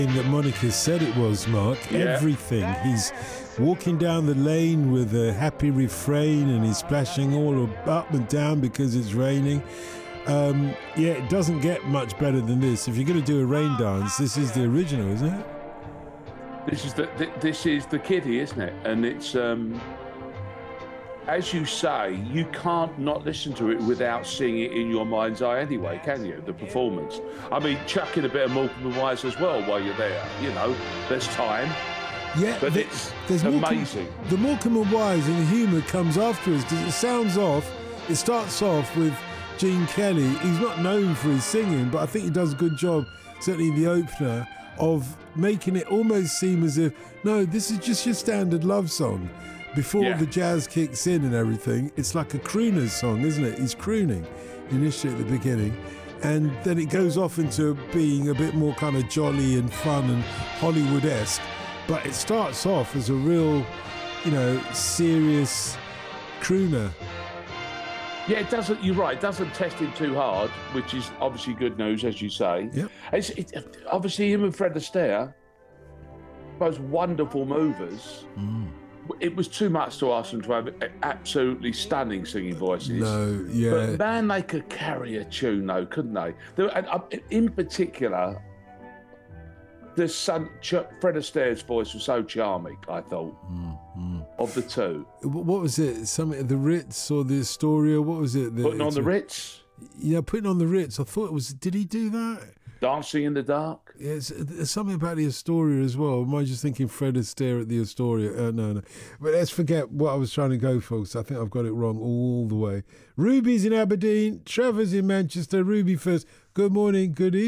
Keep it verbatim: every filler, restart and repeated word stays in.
that Monica said it was, Mark. Yeah. Everything. He's walking down the lane with a happy refrain and he's splashing all up and down because it's raining. Um, yeah, it doesn't get much better than this. If you're going to do a rain dance, this is the original, isn't it? This is the th- this is the kiddie, isn't it? And it's um, as you say, you can't not listen to it without seeing it in your mind's eye anyway, can you? The performance. I mean, chuck in a bit of Morecambe and Wise as well while you're there. You know, there's time. Yeah, but the, it's there's amazing. Morecambe, the Morecambe and Wise and the humour comes afterwards because it sounds off. It starts off with Gene Kelly. He's not known for his singing, but I think he does a good job, certainly in the opener, of making it almost seem as if, no, this is just your standard love song. Before Yeah. the jazz kicks in and everything, it's like a crooner's song, isn't it? He's crooning initially at the beginning. And then it goes off into being a bit more kind of jolly and fun and Hollywood-esque. But it starts off as a real, you know, serious crooner. Yeah, it doesn't. You're right. It doesn't test him too hard, which is obviously good news, as you say. Yep. It's it, obviously him and Fred Astaire, both wonderful movers. Mm. It was too much to ask them to have absolutely stunning singing voices. No, yeah. But man, they could carry a tune, though, couldn't they? There, and, uh, in particular, the son, Ch- Fred Astaire's voice was so charming, I thought, Mm, mm. of the two. What was it? Something the Ritz or the Astoria? What was it? The, Putting on the Ritz, Yeah, putting on the Ritz. I thought it was. Did he do that? Dancing in the Dark. Yeah, it's, there's something about the Astoria as well. Am I just thinking Fred Astaire at the Astoria? Uh, no, no. But let's forget what I was trying to go for, because I think I've got it wrong all the way. Ruby's in Aberdeen. Trevor's in Manchester. Ruby first. Good morning. Good evening.